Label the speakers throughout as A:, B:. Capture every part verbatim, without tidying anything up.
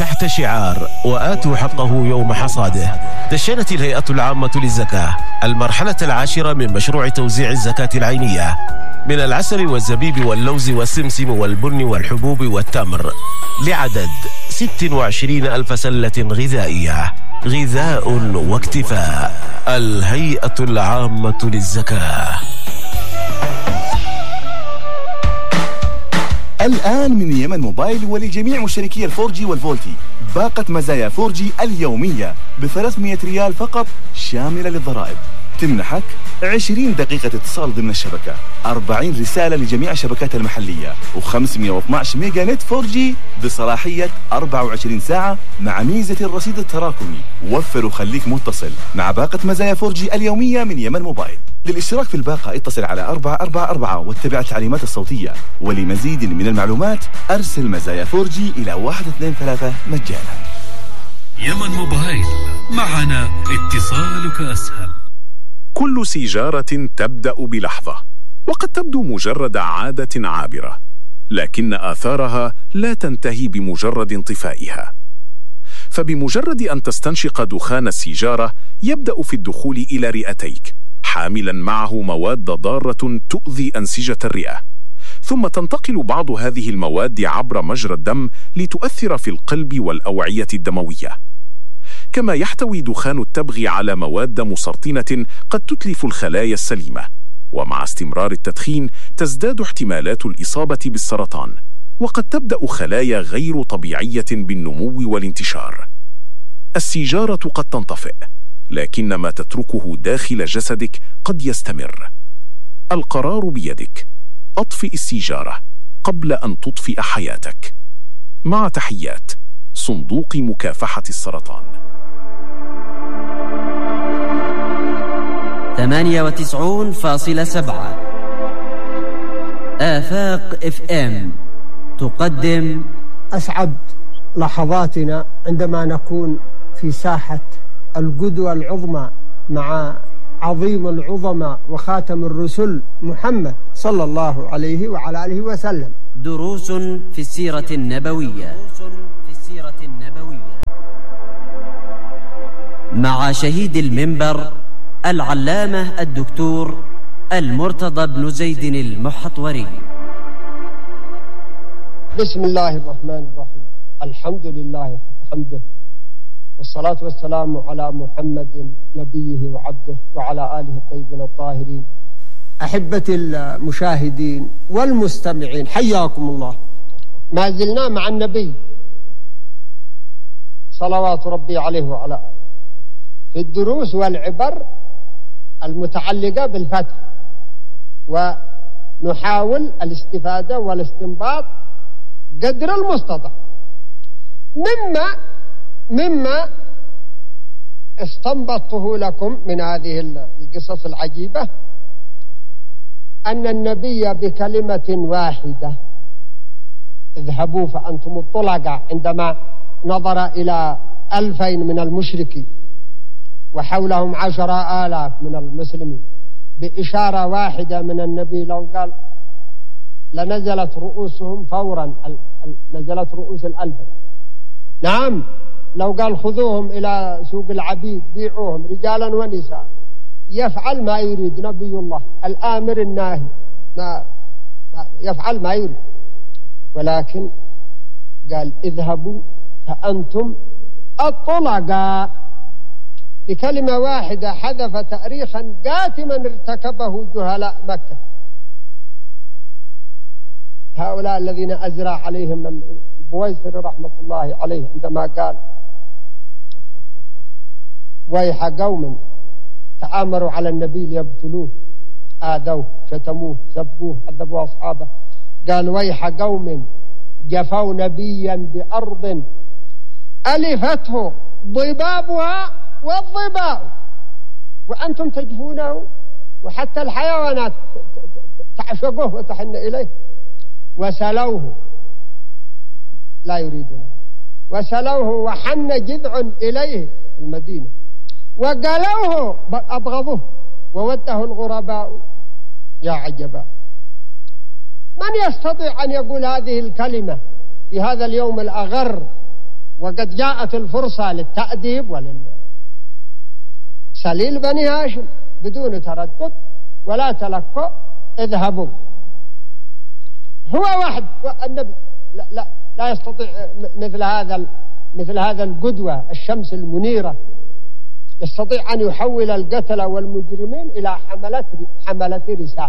A: تحت شعار وآتوا حقه يوم حصاده، دشنت الهيئة العامة للزكاة المرحلة العاشرة من مشروع توزيع الزكاة العينية من العسل والزبيب واللوز والسمسم والبن والحبوب والتمر لعدد ستة وعشرين ألف سلة غذائية. غذاء واكتفاء. الهيئة العامة للزكاة.
B: الآن من يمن موبايل ولجميع مشتركي الفور جي والفولتي باقة مزايا فور جي اليومية بثلاثمئة ريال فقط شاملة للضرائب، تمنحك عشرين دقيقة اتصال ضمن الشبكة، أربعين رسالة لجميع الشبكات المحلية، وخمسمئة واثني عشر ميجا نت فور جي بصلاحية أربعة وعشرين ساعة مع ميزة الرصيد التراكمي. وفر وخليك متصل مع باقة مزايا فور جي اليومية من يمن موبايل. للاشتراك في الباقة اتصل على أربعة أربعة أربعة واتبع التعليمات الصوتية، ولمزيد من المعلومات أرسل مزايا فور جي إلى واحد اثنين ثلاثة مجانا.
C: يمن موبايل، معنا اتصالك أسهل.
D: كل سيجارة تبدأ بلحظة، وقد تبدو مجرد عادة عابرة، لكن آثارها لا تنتهي بمجرد انطفائها. فبمجرد أن تستنشق دخان السيجارة يبدأ في الدخول إلى رئتيك حاملا معه مواد ضارة تؤذي أنسجة الرئة، ثم تنتقل بعض هذه المواد عبر مجرى الدم لتؤثر في القلب والأوعية الدموية. كما يحتوي دخان التبغ على مواد مسرطنة قد تتلف الخلايا السليمة، ومع استمرار التدخين تزداد احتمالات الإصابة بالسرطان، وقد تبدأ خلايا غير طبيعية بالنمو والانتشار. السيجارة قد تنطفئ، لكن ما تتركه داخل جسدك قد يستمر. القرار بيدك، أطفئ السيجارة قبل أن تطفئ حياتك. مع تحيات صندوق مكافحة السرطان.
E: ثمانية وتسعون فاصلة سبعة آفاق اف ام تقدم
F: أسعد لحظاتنا عندما نكون في ساحة القدوة العظمى مع عظيم العظماء وخاتم الرسل محمد صلى الله عليه وعلى آله وسلم.
E: دروس في السيرة النبوية في السيرة النبوية مع شهيد المنبر العلامة الدكتور المرتضى بن زيد المحطوري.
F: بسم الله الرحمن الرحيم. الحمد لله حمده، والصلاة والسلام على محمد نبيه وعبده وعلى آله الطيبين الطاهرين. أحبتي المشاهدين والمستمعين حياكم الله. ما زلنا مع النبي صلوات ربي عليه وعلى آله في الدروس والعبر المتعلقة بالفتح، ونحاول الاستفادة والاستنباط قدر المستطاع مما مما استنبطته لكم من هذه القصص العجيبة، أن النبي بكلمة واحدة اذهبوا فأنتم الطلقاء عندما نظر إلى ألفين من المشركين وحولهم عشر آلاف من المسلمين، بإشارة واحدة من النبي لو قال لنزلت رؤوسهم فورا، نزلت رؤوس الألفين. نعم، لو قال خذوهم إلى سوق العبيد بيعوهم رجالا ونساء، يفعل ما يريد نبي الله الآمر الناهي، ما يفعل ما يريد. ولكن قال اذهبوا فأنتم الطلقاء بكلمة واحدة، حذف تاريخا قاتما ارتكبه جهلاء مكة، هؤلاء الذين أزرع عليهم البويسري رحمة الله عليه عندما قال ويح قوم تآمروا على النبي ليبتلوه، آذوه شتموه سبوه عذبوا أصحابه. قال ويح قوم جفوا نبيا بأرض ألفته ضبابها والضباء وأنتم تجفونه، وحتى الحيوانات تعشقوه وتحن إليه. وسلوه، لا يريدونه، وسلوه وحن جذع إليه المدينة، وقالوه أبغضوه ووده الغرباء. يا عجبا، من يستطيع أن يقول هذه الكلمة في هذا اليوم الأغر وقد جاءت الفرصة للتأديب وللسليل بني هاشم بدون تردد ولا تلكؤ، اذهبوا. هو واحد النبي لا, لا, لا يستطيع مثل هذا مثل هذا القدوة الشمس المنيرة يستطيع أن يحول القتلة والمجرمين إلى حملة حملة رسالة.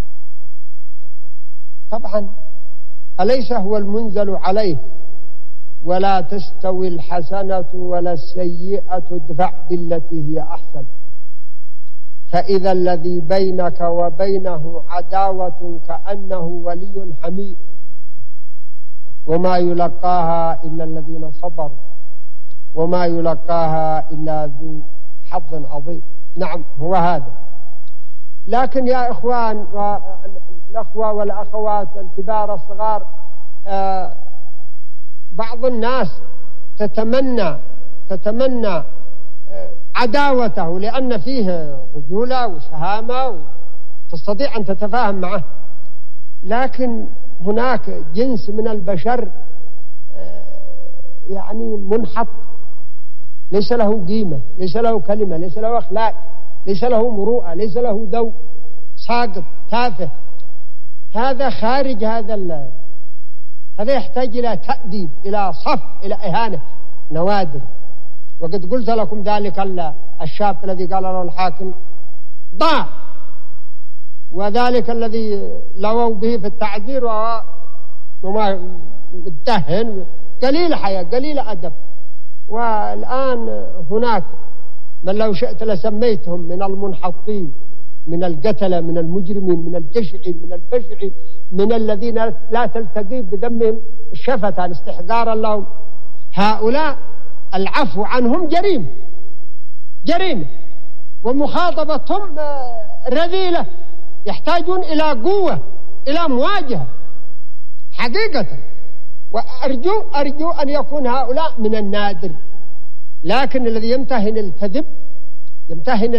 F: طبعا أليس هو المنزل عليه ولا تستوي الحسنة ولا السيئة ادفع بالتي هي أحسن فإذا الذي بينك وبينه عداوة كأنه ولي حميم وما يلقاها إلا الذين صبروا وما يلقاها إلا ذو حظ عظيم. نعم هو هذا. لكن يا إخوان والأخوة والأخوات الكبار الصغار، آه بعض الناس تتمنى تتمنى آه عداوته لأن فيه رجولة وشهامة وتستطيع أن تتفاهم معه، لكن هناك جنس من البشر آه يعني منحط، ليس له قيمة، ليس له كلمة، ليس له أخلاق، ليس له مروءة، ليس له ذوق، ساقط تافه. هذا خارج هذا ال... هذا يحتاج إلى تأديب، إلى صف، إلى إهانة. نوادر. وقد قلت لكم ذلك الشاب الذي قال له الحاكم ضاع، وذلك الذي لووا به في التعذير وما متهن، قليل حياة قليل أدب. والآن هناك من لو شئت لسميتهم من المنحطين، من القتلة، من المجرمين، من الجشعين، من البشعين، من الذين لا تلتقي بذمهم الشفتان استحقارا لهم. هؤلاء العفو عنهم جريمة جريمة ومخاطبتهم رذيلة، يحتاجون إلى قوة، إلى مواجهة حقيقة. وأرجو أرجو أن يكون هؤلاء من النادر، لكن الذي يمتهن الكذب، يمتهن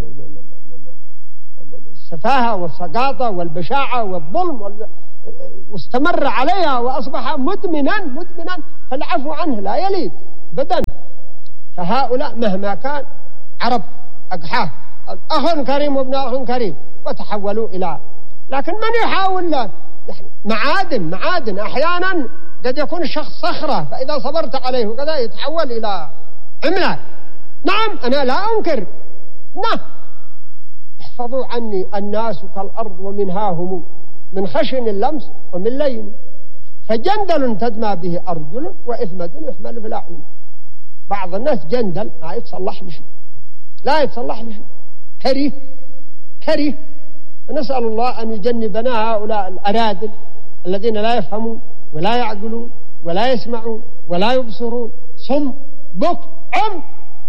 F: السفاهة والسقاطة والبشاعة والظلم واستمر عليها وأصبح مدمنا مدمنا فالعفو عنه لا يليق بدن. فهؤلاء مهما كان عرب أقحاه، أخ كريم وابن أخ كريم، وتحولوا إلى، لكن من يحاول يعني معادن معادن أحيانا قد يكون الشخص صخرة فإذا صبرت عليه وكذا يتحول إلى عملاق. نعم أنا لا أنكر، نعم احفظوا عني الناس كالأرض ومنها هم، من خشن اللمس ومن لين، فجندل تدمى به أرجل وإثمد يحمل في الأعين. بعض الناس جندل لا يتصلح لشيء، لا يتصلح لشيء، كريه كريه. نسأل الله أن يجنبنا هؤلاء الأرادل الذين لا يفهمون ولا يعقلون ولا يسمعون ولا يبصرون، صم بك عم.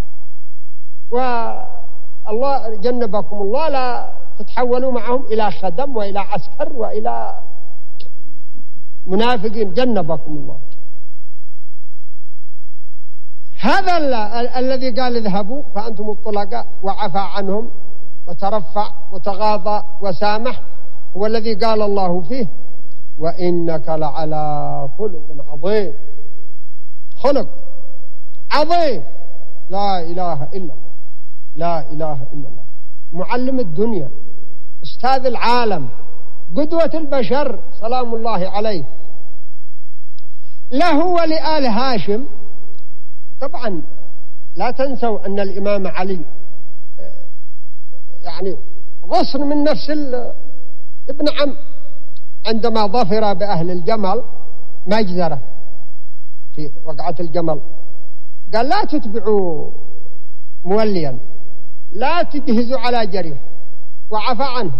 F: والله جنبكم الله لا تتحولوا معهم إلى خدم وإلى عسكر وإلى منافقين، جنبكم الله. هذا الذي قال اذهبوا فأنتم الطلقاء وعفى عنهم وترفع وتغاضى وسامح هو الذي قال الله فيه وإنك لعلى خلق عظيم. خلق عظيم، لا إله إلا الله، لا إله إلا الله. معلم الدنيا، أستاذ العالم، قدوة البشر سلام الله عليه. له ولآل هاشم. طبعا لا تنسوا أن الإمام علي يعني غصن من نفس ابن عم، عندما ظفر بأهل الجمل مجزرة في وقعة الجمل قال لا تتبعوا موليا، لا تجهزوا على جريح، وعفى عنه.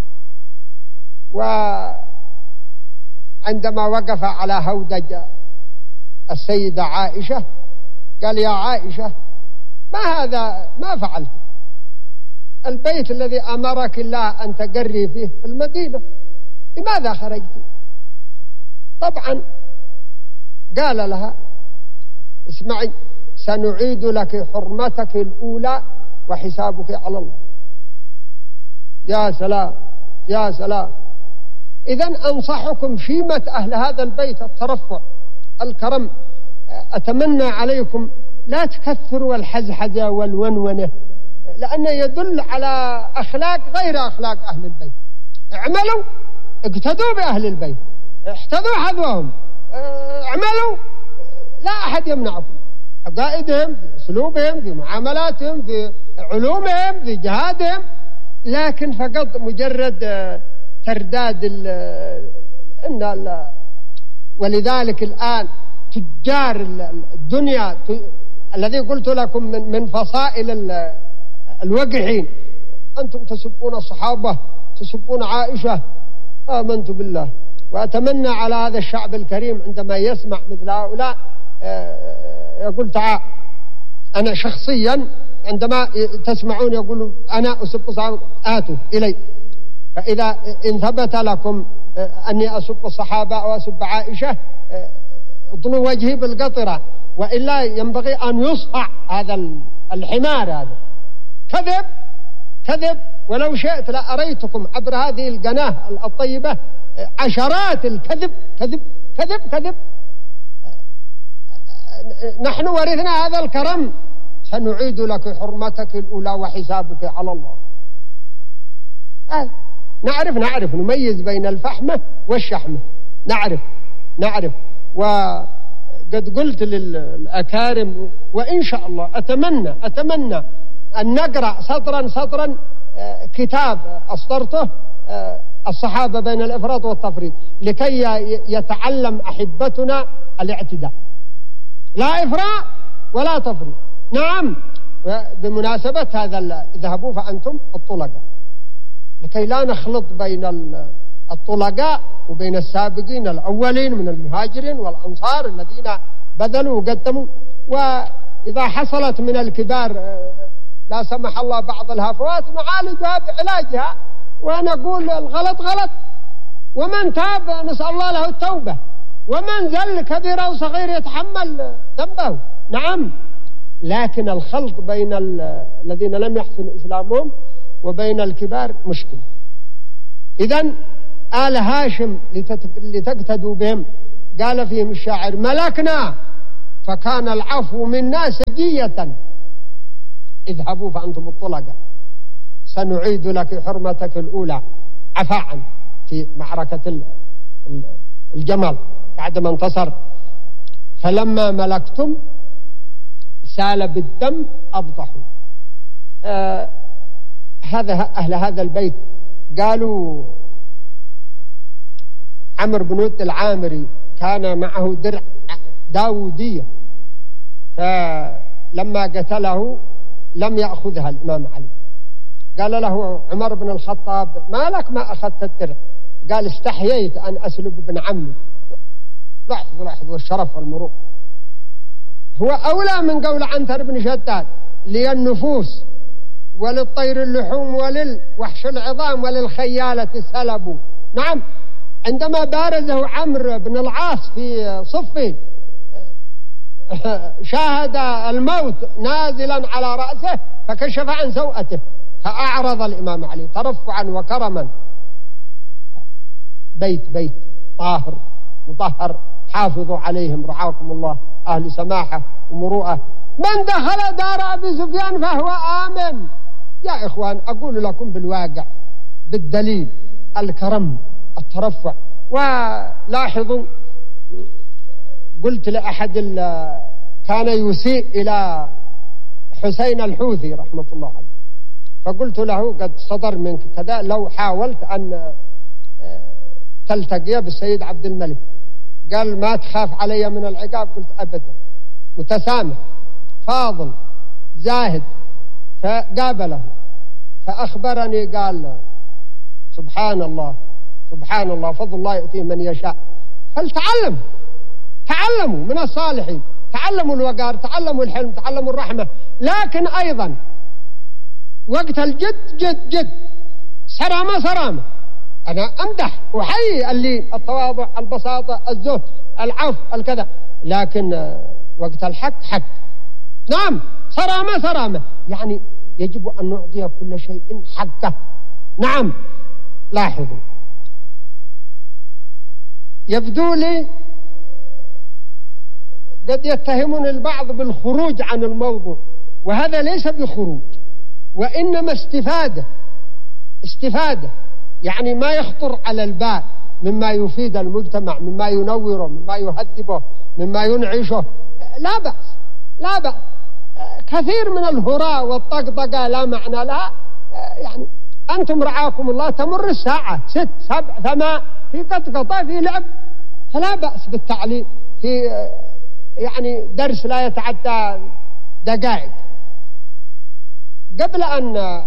F: وعندما وقف على هودج السيدة عائشة قال يا عائشة ما هذا، ما فعلت البيت الذي أمرك الله أن تقري فيه في المدينة، لماذا خرجت؟ طبعا قال لها اسمعي سنعيد لك حرمتك الأولى وحسابك على الله. يا سلام يا سلام. إذن أنصحكم شيمة أهل هذا البيت الترفع، الكرم، أتمنى عليكم لا تكثروا الحزحزة والونونة، لأنه يدل على أخلاق غير أخلاق أهل البيت. اعملوا اقتدوا بأهل البيت، احتذوا حذوهم، اعملوا، لا أحد يمنعكم، عقائدهم، في أسلوبهم، في معاملاتهم، في علومهم، في جهادهم، لكن فقط مجرد ترداد ال إن ولذلك الآن تجار الدنيا الذي قلت لكم من من فصائل الوقحين، أنتم تسبون الصحابة، تسبون عائشة. آمنت بالله وأتمنى على هذا الشعب الكريم عندما يسمع مثل هؤلاء يقول تعال، أنا شخصيا عندما تسمعون يقولوا أنا أسب الصحابة آتوا إلي، فإذا إن ثبت لكم أني أسب الصحابة أو أسب عائشة اضلوا وجهي بالقطرة، وإلا ينبغي أن يصفع هذا الحمار. هذا كذب كذب، ولو شئت لأريتكم عبر هذه القناة الطيبة عشرات الكذب كذب كذب كذب. نحن ورثنا هذا الكرم، سنعيد لك حرمتك الأولى وحسابك على الله. نعرف نعرف نميز بين الفحمة والشحمة، نعرف نعرف وقد قلت للأكارم وإن شاء الله أتمنى أتمنى أن نقرأ سطرا سطرا كتاب أصدرته الصحابة بين الإفراط والتفريط، لكي يتعلم أحبتنا الاعتداء، لا إفراط ولا تفريط. نعم، بمناسبة هذا اذهبوا فأنتم الطلقاء، لكي لا نخلط بين الطلقاء وبين السابقين الأولين من المهاجرين والأنصار الذين بذلوا وقدموا. وإذا حصلت من الكبار لا سمح الله بعض الهفوات نعالجها بعلاجها، ونقول الغلط غلط، ومن تاب نسأل الله له التوبة، ومن زل كبير أو صغير يتحمل ذنبه. نعم، لكن الخلط بين الذين لم يحسن إسلامهم وبين الكبار مشكل. إذن آل هاشم لتقتدوا بهم، قال فيهم الشاعر ملكنا فكان العفو منا سجية، اذهبوا فأنتم الطلقاء سنعيد لك حرمتك الأولى عفاء في معركة الجمل بعدما انتصر. فلما ملكتم سال بالدم أبطحوا. آه هذا أهل هذا البيت قالوا عمرو بن ود العامري كان معه درع داودية، فلما قتله لم يأخذها الإمام علي. قال له عمر بن الخطاب ما لك ما أخذت الدرع؟ قال استحييت أن أسلب ابن عمي. لاحظ لاحظ والشرف والمروءة. هو أولى من قول عنتر بن شداد لي النفوس وللطير اللحوم وللوحش العظام وللخيالة السلب. نعم، عندما بارزه عمرو بن العاص في صفين شاهد الموت نازلا على رأسه فكشف عن سوءته فأعرض الإمام علي ترفعا وكرما. بيت بيت طاهر مطهر، حافظوا عليهم رعاكم الله، أهل سماحة ومروءة. من دخل دار أبي سفيان فهو آمن. يا إخوان أقول لكم بالواقع بالدليل الكرم الترفع. ولاحظوا قلت لأحد كان يسيء إلى حسين الحوثي رحمة الله عليه، فقلت له قد صدر منك كذا، لو حاولت أن تلتقي بالسيد عبد الملك. قال ما تخاف علي من العقاب؟ قلت أبدا، متسامح فاضل زاهد. فقابله فأخبرني قال سبحان الله سبحان الله فضل الله يؤتيه من يشاء. فلتعلم تعلموا من الصالحين، تعلموا الوقار، تعلموا الحلم، تعلموا الرحمة، لكن أيضا وقت الجد جد جد، سرامة سرامة. أنا أمدح وحي اللي التواضع البساطة الزهد العفو الكذا، لكن وقت الحق حق. نعم، سرامة سرامة، يعني يجب أن نعطي كل شيء حقه. نعم، لاحظوا قد يتهمون البعض بالخروج عن الموضوع، وهذا ليس بخروج، وإنما استفادة استفادة يعني ما يخطر على البال مما يفيد المجتمع، مما ينوره، مما يهذبه، مما ينعشه، لا بأس لا بأس. كثير من الهراء والطقطقة لا معنى لها، يعني أنتم رعاكم الله تمر الساعة ست سبع ثمان في قطقطة في لعب، فلا بأس بالتعليم في يعني درس لا يتعدى دقائق. قبل أن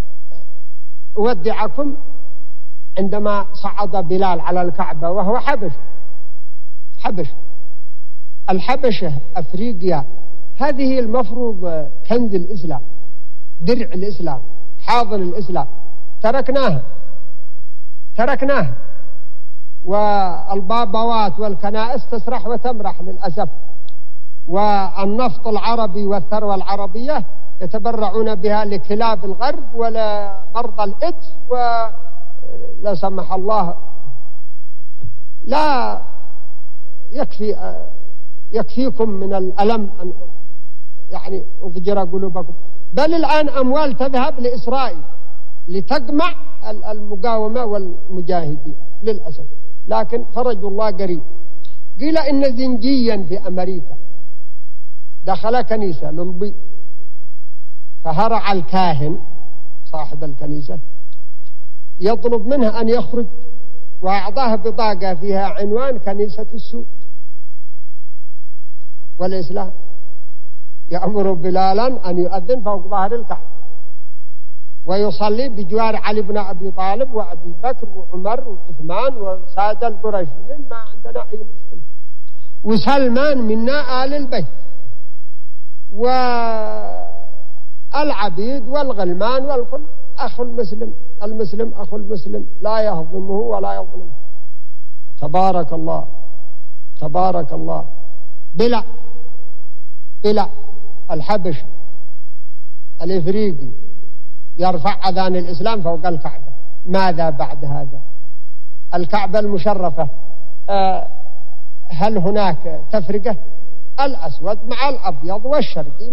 F: أودعكم، عندما صعد بلال على الكعبة وهو حبش حبش الحبشة أفريقيا، هذه المفروض كنز الإسلام، درع الإسلام، حاضن الإسلام، تركناها تركناها والبابوات والكنائس تسرح وتمرح للأسف، والنفط العربي والثروة العربية يتبرعون بها لكلاب الغرب ولمرضى الإيدز، ولا سمح الله لا يكفي يكفيكم من الألم أن يعني أفجر قلوبكم. بل الآن أموال تذهب لإسرائيل لتجمع المقاومة والمجاهدين للأسف، لكن فرج الله قريب. قيل إن زنجيا في أمريكا دخل كنيسة للبيض، فهرع الكاهن صاحب الكنيسة يطلب منه أن يخرج، وأعطاه بطاقة فيها عنوان كنيسة السود والإسلام، يأمر بلالا أن يؤذن فوق ظهر الكعبة ويصلي بجوار علي بن أبي طالب وأبي بكر وعمر وعثمان وسادة القرشيين، ما عندنا أي مشكلة، وسلمان منا آل البيت، والعبيد والغلمان والكل أخو المسلم، المسلم أخو المسلم لا يهضمه ولا يظلمه. تبارك الله تبارك الله. بلا بلا الحبش الإفريقي يرفع أذان الإسلام فوق الكعبة، ماذا بعد هذا؟ الكعبة المشرفة هل هناك تفرقة؟ الأسود مع الأبيض والشرقي